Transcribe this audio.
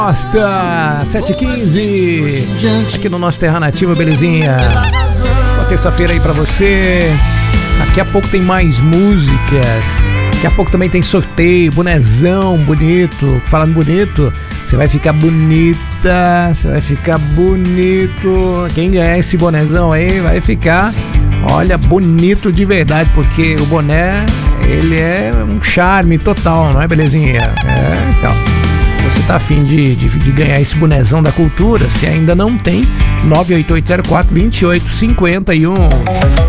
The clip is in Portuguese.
Costa 7h15 aqui no nosso Terra Nativa, belezinha? Boa terça-feira aí pra você. Daqui a pouco tem mais músicas. Daqui a pouco também tem sorteio, bonezão bonito. Falando bonito, você vai ficar bonita, você vai ficar bonito. Quem ganhar esse bonezão aí vai ficar, olha, bonito de verdade, porque o boné, ele é um charme total, não é, belezinha? É, então. Você tá afim de ganhar esse bonezão da cultura? Se ainda não tem, 98804-2851.